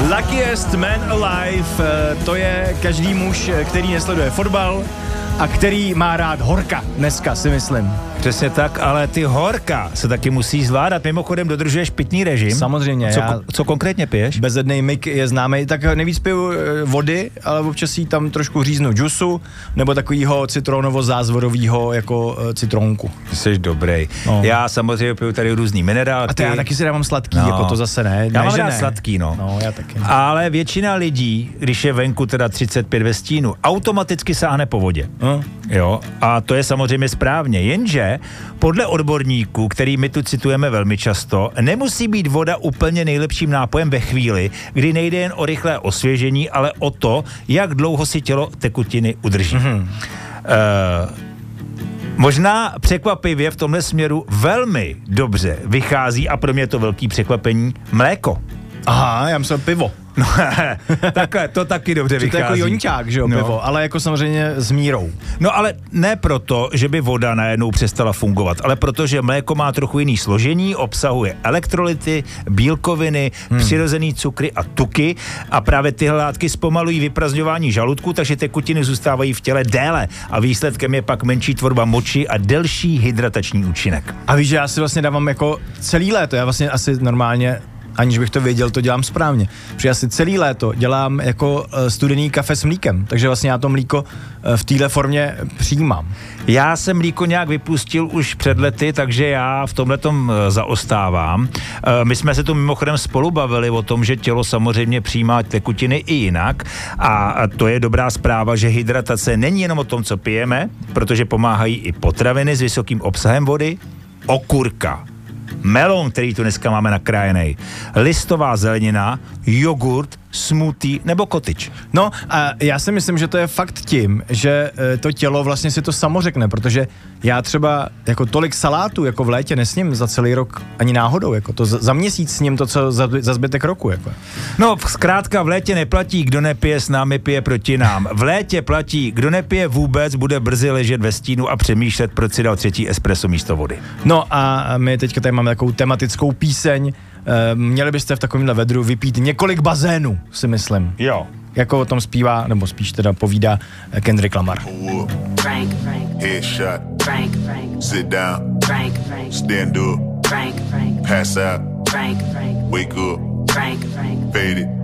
Luckiest Man Alive, to je každý muž, který nesleduje fotbal a který má rád horka dneska, si myslím. Přesně tak, ale ty horka se taky musí zvládat. Mimochodem dodržuješ pitný režim. Samozřejmě. Co konkrétně piješ? Bezednej Mik je známý, tak nejvíc piju vody, ale občas jí tam trošku říznu džusu, nebo takovýho citronovo-zázvorovýho jako citronku. Jsi dobrý. No. Já samozřejmě piju tady různý minerálky. A to já taky si dávám sladký, jako to zase ne. Já mám rád sladký, no. No, já taky. Ale většina lidí, když je venku teda 35 ve stínu, automaticky sáhne po vodě. Jo, a to je samozřejmě správně, jenže podle odborníků, který my tu citujeme velmi často, nemusí být voda úplně nejlepším nápojem ve chvíli, kdy nejde jen o rychlé osvěžení, ale o to, jak dlouho si tělo tekutiny udrží. Možná překvapivě v tomhle směru velmi dobře vychází, a pro mě je to velký překvapení, mléko. Aha, já myslel pivo. No, takhle, to taky dobře vychází. To je jako jonťák, že jo, pivo, ale jako samozřejmě s mírou. No ale ne proto, že by voda najednou přestala fungovat, ale protože mléko má trochu jiný složení, obsahuje elektrolyty, bílkoviny, přirozený cukry a tuky a právě tyhle látky zpomalují vyprazňování žaludku, takže tekutiny zůstávají v těle déle a výsledkem je pak menší tvorba moči a delší hydratační účinek. A víš, že já si vlastně dávám jako celý léto, já vlastně asi normálně aniž bych to věděl, to dělám správně. Protože já si celý léto dělám jako studený kafe s mlíkem, takže vlastně já to mlíko v téhle formě přijímám. Já jsem mlíko nějak vypustil už před lety, takže já v tomhletom zaostávám. My jsme se tu mimochodem spolu bavili o tom, že tělo samozřejmě přijímá tekutiny i jinak a to je dobrá zpráva, že hydratace není jenom o tom, co pijeme, protože pomáhají i potraviny s vysokým obsahem vody, okurka, melon, který tu dneska máme nakrájený, listová zelenina, jogurt, smoothie nebo kotič. No a já si myslím, že to je fakt tím, že to tělo vlastně si to samo řekne, protože já třeba jako tolik salátu jako v létě nesním za celý rok ani náhodou, jako to za měsíc sním to, co za zbytek roku. Jako. No zkrátka v létě neplatí, kdo nepije s námi, pije proti nám. V létě platí, kdo nepije vůbec, bude brzy ležet ve stínu a přemýšlet, proč si dal třetí espresso místo vody. No a my teďka tady máme takovou tematickou píseň. Měli byste v takovémhle vedru vypít několik bazénů, si myslím. Jo. Jako o tom zpívá, nebo spíš teda povídá Kendrick Lamar. Frank, headshot, Frank, sit down, Frank, stand up, Frank, pass out, Frank, wake up, Frank, fade it.